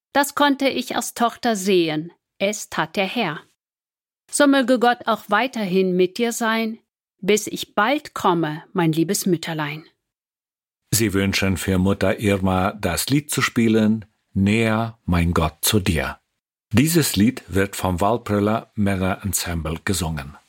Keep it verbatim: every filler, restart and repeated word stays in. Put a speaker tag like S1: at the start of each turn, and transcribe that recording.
S1: Das konnte ich als Tochter sehen. Es tat der Herr. So möge Gott auch weiterhin mit dir sein, bis ich bald komme, mein liebes Mütterlein.
S2: Sie wünschen für Mutter Irma das Lied zu spielen, Näher, mein Gott, zu dir. Dieses Lied wird vom Walpröller Männerensemble gesungen.